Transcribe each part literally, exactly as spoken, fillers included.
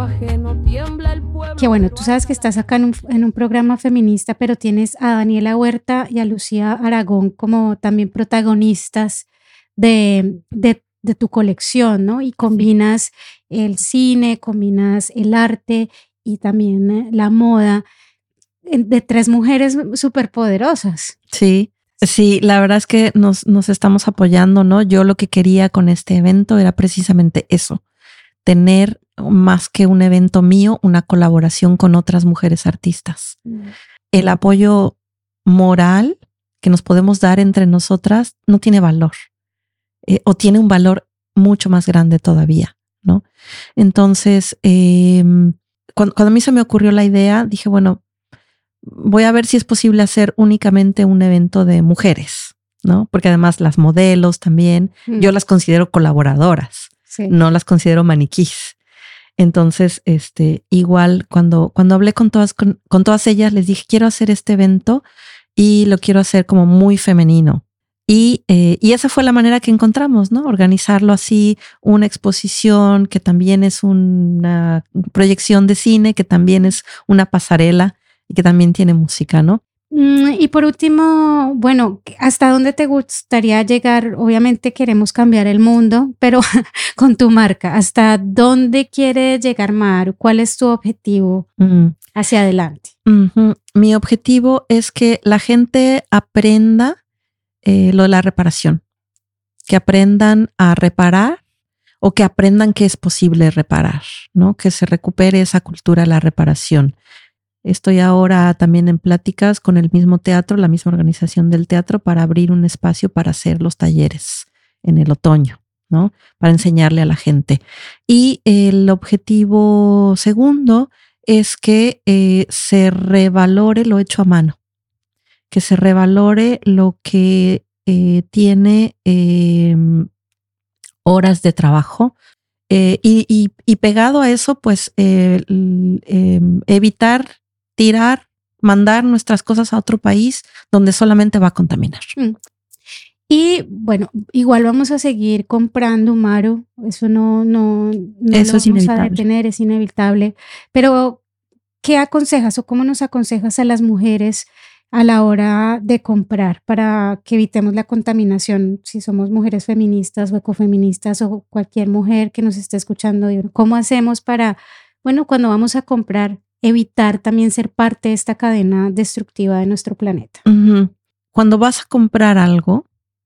Que bueno, tú sabes que estás acá en un, en un programa feminista, pero tienes a Daniela Huerta y a Lucía Aragón como también protagonistas de, de, de tu colección, ¿no? Y combinas el cine, combinas el arte y también la moda de tres mujeres súper poderosas. Sí, sí, la verdad es que nos, nos estamos apoyando, ¿no? Yo lo que quería con este evento era precisamente eso, tener más que un evento mío, una colaboración con otras mujeres artistas. Mm. El apoyo moral que nos podemos dar entre nosotras no tiene valor, eh, o tiene un valor mucho más grande todavía, ¿no? Entonces, eh, cuando, cuando a mí se me ocurrió la idea, dije, bueno, voy a ver si es posible hacer únicamente un evento de mujeres, ¿no? Porque además las modelos también, mm. yo las considero colaboradoras, sí. No las considero maniquís. Entonces, este, igual cuando, cuando hablé con todas, con, con todas ellas, les dije, quiero hacer este evento y lo quiero hacer como muy femenino. Y, eh, y esa fue la manera que encontramos, ¿no? Organizarlo así, una exposición que también es una proyección de cine, que también es una pasarela y que también tiene música, ¿no? Y por último, bueno, ¿hasta dónde te gustaría llegar? Obviamente queremos cambiar el mundo, pero con tu marca, ¿hasta dónde quiere llegar Maru? ¿Cuál es tu objetivo mm. hacia adelante? Uh-huh. Mi objetivo es que la gente aprenda eh, lo de la reparación, que aprendan a reparar o que aprendan que es posible reparar, ¿no? Que se recupere esa cultura de la reparación. Estoy ahora también en pláticas con el mismo teatro, la misma organización del teatro, para abrir un espacio para hacer los talleres en el otoño, ¿no? Para enseñarle a la gente. Y el objetivo segundo es que eh, se revalore lo hecho a mano, que se revalore lo que eh, tiene eh, horas de trabajo. Eh, y, y, y pegado a eso, pues eh, eh, evitar tirar, mandar nuestras cosas a otro país donde solamente va a contaminar. Mm. Y bueno, igual vamos a seguir comprando, Maru, eso no, no, no eso lo es vamos inevitable. a detener, es inevitable. Pero, ¿qué aconsejas o cómo nos aconsejas a las mujeres a la hora de comprar para que evitemos la contaminación? Si somos mujeres feministas o ecofeministas o cualquier mujer que nos esté escuchando, ¿cómo hacemos para, bueno, cuando vamos a comprar, evitar también ser parte de esta cadena destructiva de nuestro planeta? Uh-huh. Cuando vas a comprar algo,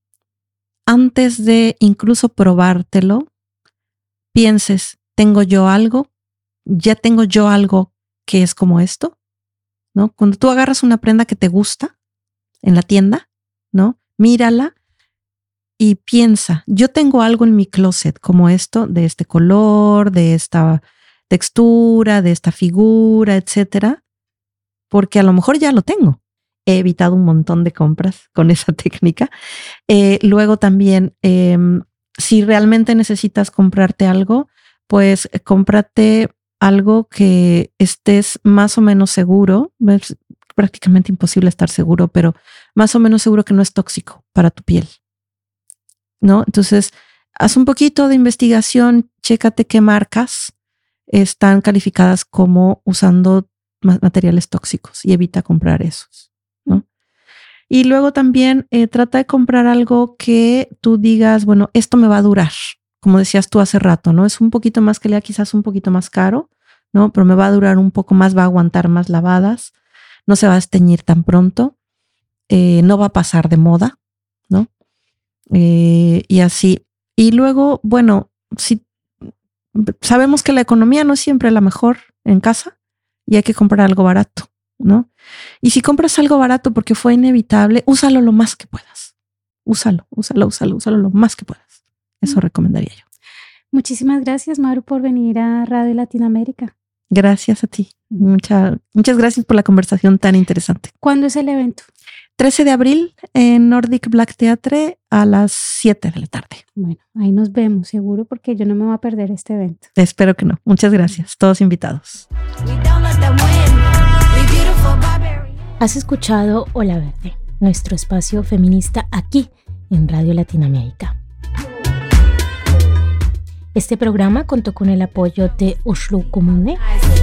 antes de incluso probártelo, pienses, ¿tengo yo algo? ¿Ya tengo yo algo que es como esto? ¿No? Cuando tú agarras una prenda que te gusta en la tienda, ¿no? Mírala y piensa, yo tengo algo en mi closet como esto, de este color, de esta textura, de esta figura, etcétera, porque a lo mejor ya lo tengo. He evitado un montón de compras con esa técnica. Eh, luego también, eh, si realmente necesitas comprarte algo, pues eh, cómprate algo que estés más o menos seguro. Es prácticamente imposible estar seguro, pero más o menos seguro que no es tóxico para tu piel, ¿no? Entonces, haz un poquito de investigación, chécate qué marcas están calificadas como usando materiales tóxicos y evita comprar esos, ¿no? Y luego también eh, trata de comprar algo que tú digas, bueno, esto me va a durar, como decías tú hace rato, ¿no? Es un poquito más que lea, quizás un poquito más caro, ¿no? Pero me va a durar un poco más, va a aguantar más lavadas, no se va a desteñir tan pronto, eh, no va a pasar de moda, ¿no? Eh, y así. Y luego, bueno, si sabemos que la economía no es siempre la mejor en casa y hay que comprar algo barato, ¿no? Y si compras algo barato porque fue inevitable, úsalo lo más que puedas. Úsalo, úsalo, úsalo, úsalo lo más que puedas. Eso recomendaría yo. Muchísimas gracias, Maru, por venir a Radio Latinoamérica. Gracias a ti. Mucha, muchas gracias por la conversación tan interesante. ¿Cuándo es el evento? trece de abril en Nordic Black Theatre a las siete de la tarde. Bueno, ahí nos vemos seguro porque yo no me voy a perder este evento. Espero que no. Muchas gracias. Todos invitados. Has escuchado Ola Verde, nuestro espacio feminista aquí en Radio Latinoamérica. Este programa contó con el apoyo de Oslo Kommune,